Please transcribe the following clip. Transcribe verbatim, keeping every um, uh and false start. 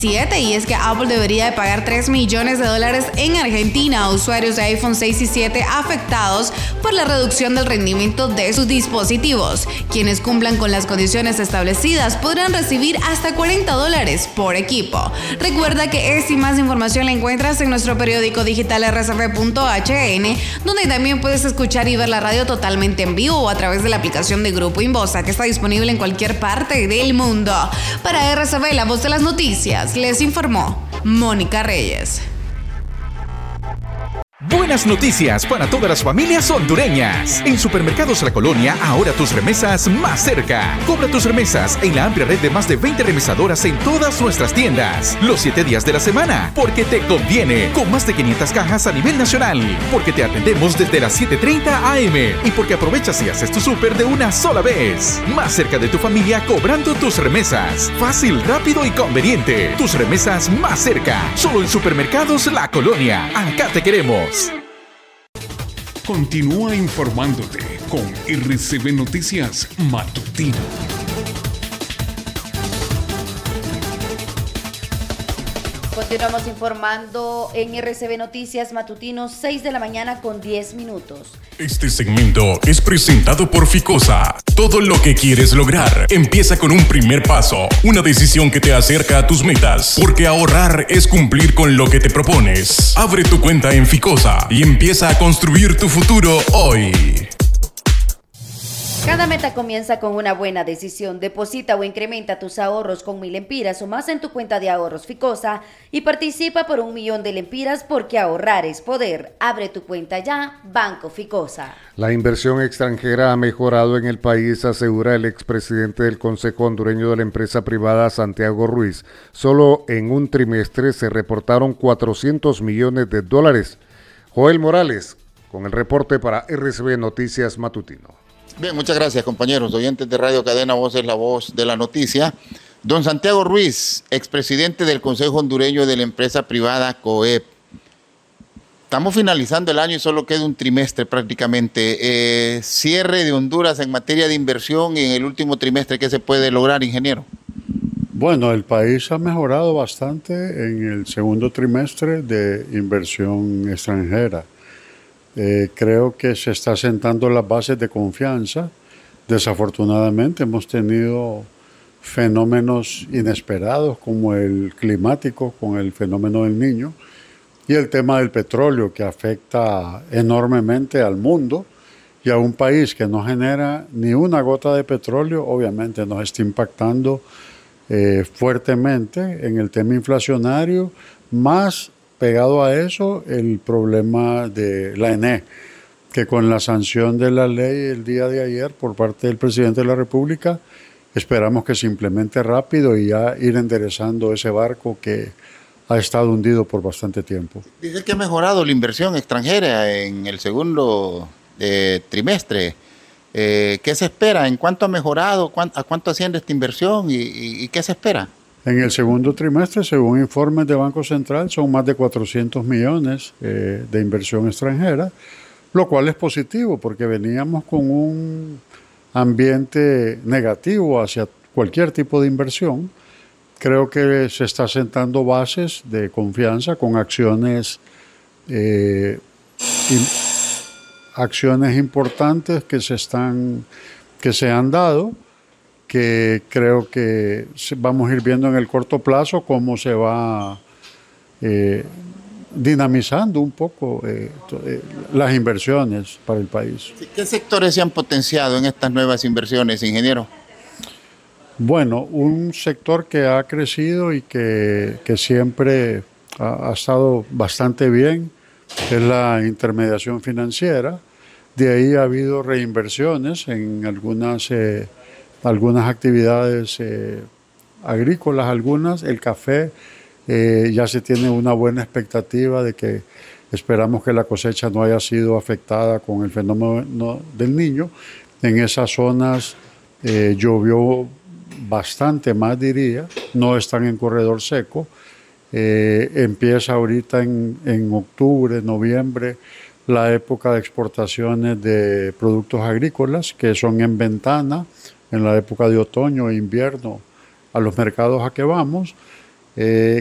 Y es que Apple debería de pagar tres millones de dólares en Argentina a usuarios de iPhone seis y siete afectados por la reducción del rendimiento de sus dispositivos. Quienes cumplan con las condiciones establecidas podrán recibir hasta cuarenta dólares por equipo. Recuerda que esta y más información la encuentras en nuestro periódico digital R C V punto H N, donde también puedes escuchar y ver la radio totalmente en vivo o a través de la aplicación de Grupo Inbosa, que está disponible en cualquier parte del mundo. Para R C V, la voz de las noticias, les informó Mónica Reyes. Buenas noticias para todas las familias hondureñas. En Supermercados La Colonia, ahora tus remesas más cerca. Cobra tus remesas en la amplia red de más de veinte remesadoras en todas nuestras tiendas. Los siete días de la semana, porque te conviene. Con más de quinientas cajas a nivel nacional. Porque te atendemos desde las siete treinta a eme. Y porque aprovechas y haces tu súper de una sola vez. Más cerca de tu familia cobrando tus remesas. Fácil, rápido y conveniente. Tus remesas más cerca. Solo en Supermercados La Colonia. Acá te queremos. Continúa informándote con R C V Noticias Matutino. Continuamos informando en R C V Noticias Matutino, seis de la mañana con diez minutos. Este segmento es presentado por Ficosa. Todo lo que quieres lograr empieza con un primer paso, una decisión que te acerca a tus metas, porque ahorrar es cumplir con lo que te propones. Abre tu cuenta en Ficosa y empieza a construir tu futuro hoy. Cada meta comienza con una buena decisión. Deposita o incrementa tus ahorros con mil lempiras o más en tu cuenta de ahorros Ficosa y participa por un millón de lempiras, porque ahorrar es poder. Abre tu cuenta ya, Banco Ficosa. La inversión extranjera ha mejorado en el país, asegura el expresidente del Consejo Hondureño de la empresa privada, Santiago Ruiz. Solo en un trimestre se reportaron cuatrocientos millones de dólares. Joel Morales, con el reporte para R C V Noticias Matutino. Bien, muchas gracias, compañeros oyentes de Radio Cadena Voz, es la voz de la noticia. Don Santiago Ruiz, expresidente del Consejo Hondureño de la empresa privada COEP. Estamos finalizando el año y solo queda un trimestre prácticamente. Eh, cierre de Honduras en materia de inversión y en el último trimestre, ¿qué se puede lograr, ingeniero? Bueno, el país ha mejorado bastante en el segundo trimestre de inversión extranjera. Eh, creo que se está sentando las bases de confianza. Desafortunadamente hemos tenido fenómenos inesperados como el climático con el fenómeno del Niño y el tema del petróleo, que afecta enormemente al mundo, y a un país que no genera ni una gota de petróleo obviamente nos está impactando eh, fuertemente en el tema inflacionario, más pegado a eso, el problema de la E N E, que con la sanción de la ley el día de ayer por parte del presidente de la República, esperamos que se implemente rápido y ya ir enderezando ese barco que ha estado hundido por bastante tiempo. Dice que ha mejorado la inversión extranjera en el segundo eh, trimestre. Eh, ¿Qué se espera? ¿En cuánto ha mejorado? ¿A cuánto asciende esta inversión? ¿Y, y, y qué se espera? En el segundo trimestre, según informes de Banco Central, son más de cuatrocientos millones eh, de inversión extranjera, lo cual es positivo porque veníamos con un ambiente negativo hacia cualquier tipo de inversión. Creo que se está sentando bases de confianza con acciones, eh, in, acciones importantes que se, están, que se han dado, que creo que vamos a ir viendo en el corto plazo cómo se va eh, dinamizando un poco eh, eh, las inversiones para el país. ¿Qué sectores se han potenciado en estas nuevas inversiones, ingeniero? Bueno, un sector que ha crecido y que, que siempre ha, ha estado bastante bien es la intermediación financiera. De ahí ha habido reinversiones en algunas... Eh, algunas actividades eh, agrícolas, algunas, el café, eh, ya se tiene una buena expectativa de que esperamos que la cosecha no haya sido afectada con el fenómeno del Niño. En esas zonas eh, llovió bastante más, diría, no están en corredor seco. Eh, empieza ahorita en, en octubre, noviembre, la época de exportaciones de productos agrícolas que son en ventana, en la época de otoño e invierno, a los mercados a que vamos, Eh,